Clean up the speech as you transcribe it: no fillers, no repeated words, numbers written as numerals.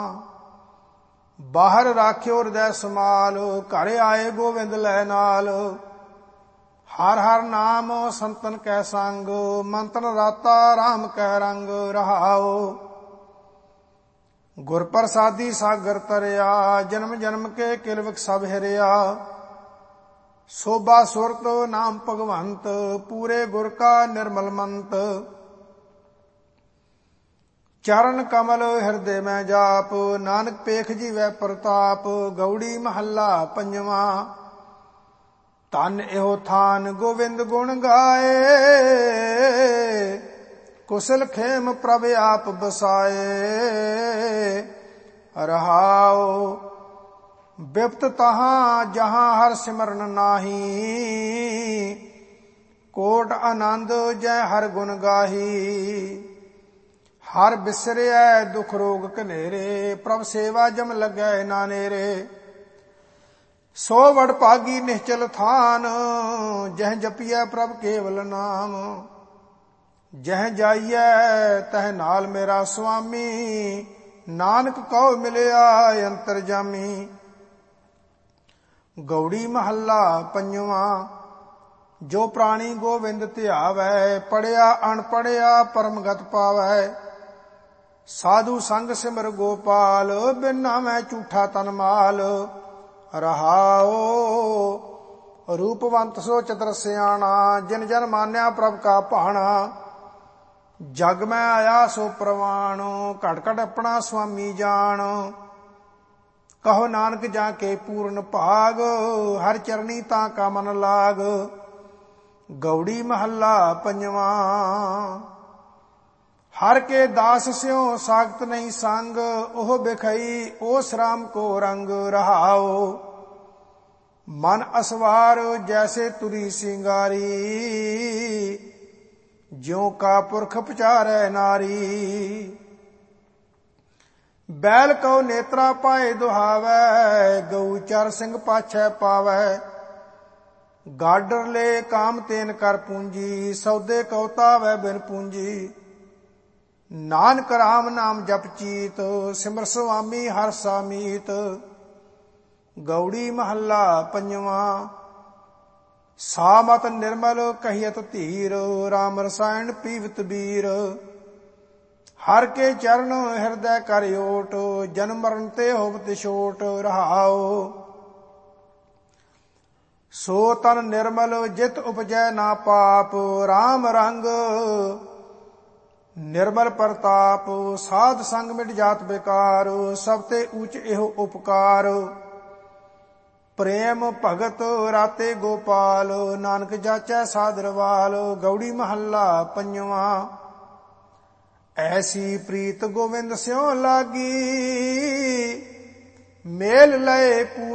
बाहर राख्यो हृदय समाल, घर आए गोविंद लै नाल। हर हर नाम संतन कै संग, मंतन राता राम कै रंग रहाओ। गुर प्रसादी सागर तरया, जन्म जन्म के किलवक सब हिरया। शोभा सुरत नाम भगवंत, पूरे गुर का निर्मल मंत। चरण कमल हृदय में जाप, नानक पेख जीवै प्रताप। गौड़ी महला पंजवा। धन एहो थान गोविंद गुण गाए, कुशल खेम प्रभ आप बसाए। रहाओ बिपत तहां जहां हर सिमरन नाही, कोट आनंद जय हर गुण गाही। हर बिसरिया दुख रोग कनेरे, प्रभ सेवा जम लगै नानेरे। सो वड भागी निश्चल थान, जह जपिया प्रभ केवल नाम। जह जाइए तह नाल मेरा स्वामी, नानक कहो मिलिया अंतरजामी। गौड़ी महला पंजवा। जो प्राणी गोविंद ध्यावै, पढ़िया अनपढ़िया परमगत पावै। साधु संग सिमर गोपाल, बिना मैं झूठा तन माल। रहाओ रूपवंत सो चतुर सियाणा, जिन जन मान्या प्रभ का भाणा। जग में आया सो प्रवाण, घट घट अपना स्वामी जान। कहो नानक जाके पूर्ण भाग, हर चरणी ता का मन लाग। गौड़ी महला पंजवा। हर के दास स्यों सागत नहीं संग, ओह बिखई ओ श्राम को रंग। रहाओ मन असवार जैसे तुरी सिंगारी, ज्यों का पुरख पचारै नारी। बैल को नेत्रा पाए दुहावै, गऊ चर सिंह पाछै पावै। गाडर ले काम तेन कर पूंजी, सौदे को तावै बिन पूंजी। नानक राम नाम जप चीत, सिमर स्वामी हर सामीत। गौड़ी महला पंजवा। सामत निर्मल कहियत धीर, राम रसायन पीवत बीर। हर के चरण हृदय कर ओट, जन्म मरण ते होवत छोट। रहाओ सो तन निर्मल जित उपजै ना पाप, राम रंग निर्मल प्रताप। साध संग मिट जात बेकार, सब ते ऊच एहो उपकार। प्रेम भगत राते गोपाल, नानक जाचै सादरवाल। गौड़ी महला पंजवा। ऐसी प्रीत गोविंद स्यों लागी, मेल लय